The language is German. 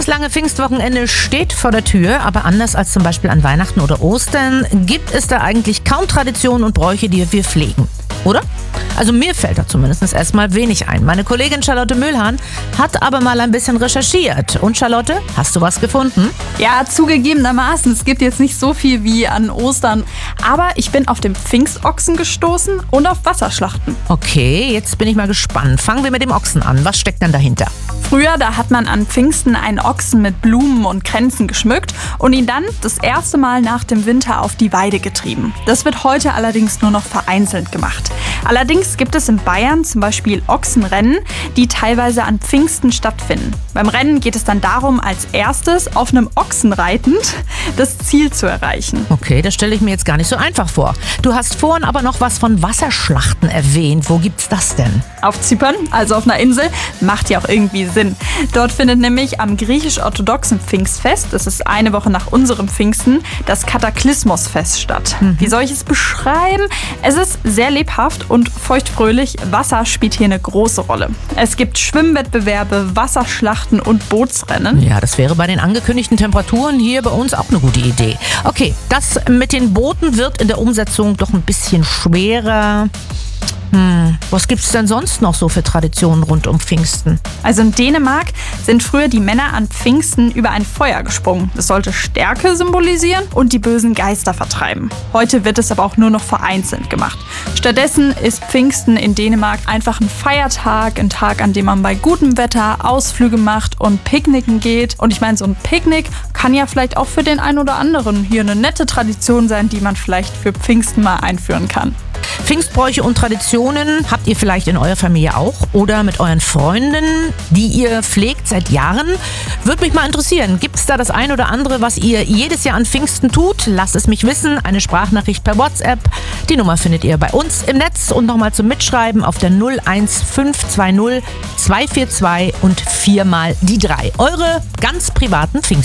Das lange Pfingstwochenende steht vor der Tür, aber anders als zum Beispiel an Weihnachten oder Ostern gibt es da eigentlich kaum Traditionen und Bräuche, die wir pflegen. Oder? Also mir fällt da zumindest erstmal wenig ein. Meine Kollegin Charlotte Mühlhahn hat aber mal ein bisschen recherchiert. Und Charlotte, hast du was gefunden? Ja, zugegebenermaßen. Es gibt jetzt nicht so viel wie an Ostern. Aber ich bin auf den Pfingstochsen gestoßen und auf Wasserschlachten. Okay, jetzt bin ich mal gespannt. Fangen wir mit dem Ochsen an. Was steckt denn dahinter? Früher, da hat man an Pfingsten einen Ochsen mit Blumen und Kränzen geschmückt und ihn dann das erste Mal nach dem Winter auf die Weide getrieben. Das wird heute allerdings nur noch vereinzelt gemacht. Allerdings gibt es in Bayern zum Beispiel Ochsenrennen, die teilweise an Pfingsten stattfinden. Beim Rennen geht es dann darum, als erstes auf einem Ochsen reitend das Ziel zu erreichen. Okay, das stelle ich mir jetzt gar nicht so einfach vor. Du hast vorhin aber noch was von Wasserschlachten erwähnt. Wo gibt's das denn? Auf Zypern, also auf einer Insel, macht ja auch irgendwie Sinn. Dort findet nämlich am griechisch-orthodoxen Pfingstfest, das ist eine Woche nach unserem Pfingsten, das Kataklysmosfest statt. Wie soll ich es beschreiben? Es ist sehr lebhaft und feuchtfröhlich. Wasser spielt hier eine große Rolle. Es gibt Schwimmwettbewerbe, Wasserschlachten und Bootsrennen. Ja, das wäre bei den angekündigten Temperaturen hier bei uns auch eine gute Idee. Okay, das mit den Booten wird in der Umsetzung doch ein bisschen schwerer. Was gibt's denn sonst noch so für Traditionen rund um Pfingsten? Also in Dänemark sind früher die Männer an Pfingsten über ein Feuer gesprungen. Das sollte Stärke symbolisieren und die bösen Geister vertreiben. Heute wird es aber auch nur noch vereinzelt gemacht. Stattdessen ist Pfingsten in Dänemark einfach ein Feiertag, ein Tag, an dem man bei gutem Wetter Ausflüge macht und picknicken geht. Und ich meine, so ein Picknick kann ja vielleicht auch für den einen oder anderen hier eine nette Tradition sein, die man vielleicht für Pfingsten mal einführen kann. Pfingstbräuche und Traditionen habt ihr vielleicht in eurer Familie auch oder mit euren Freunden, die ihr pflegt seit Jahren? Würde mich mal interessieren. Gibt es da das ein oder andere, was ihr jedes Jahr an Pfingsten tut? Lasst es mich wissen. Eine Sprachnachricht per WhatsApp. Die Nummer findet ihr bei uns im Netz und nochmal zum Mitschreiben auf der 01520 242 und 4 mal die 3. Eure ganz privaten Pfingstbräuche.